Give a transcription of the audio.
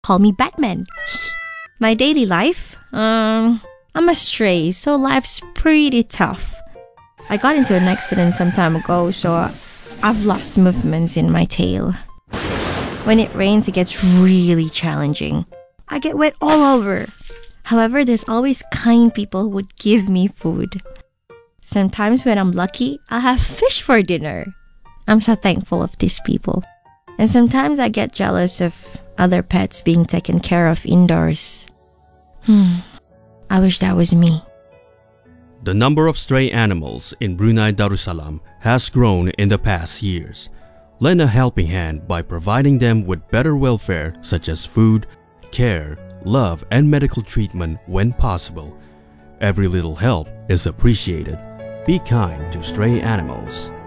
Call me Batman. My daily life? I'm a stray, so life's pretty tough. I got into an accident some time ago, so I've lost movements in my tail. When it rains, it gets really challenging. I get wet all over. However, there's always kind people who would give me food. Sometimes when I'm lucky, I'll have fish for dinner. I'm so thankful of these people. And sometimes I get jealous of other pets being taken care of indoors. I wish that was me. The number of stray animals in Brunei Darussalam has grown in the past years. Lend a helping hand by providing them with better welfare such as food, care, love, and medical treatment when possible. Every little help is appreciated. Be kind to stray animals.